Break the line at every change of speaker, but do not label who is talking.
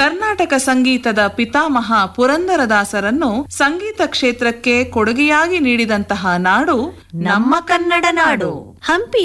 ಕರ್ನಾಟಕ ಸಂಗೀತದ ಪಿತಾಮಹ ಪುರಂದರದಾಸರನ್ನು ಸಂಗೀತ ಕ್ಷೇತ್ರಕ್ಕೆ ಕೊಡುಗೆಯಾಗಿ ನೀಡಿದಂತಹ ನಾಡು ನಮ್ಮ ಕನ್ನಡ ನಾಡು.
ಹಂಪಿ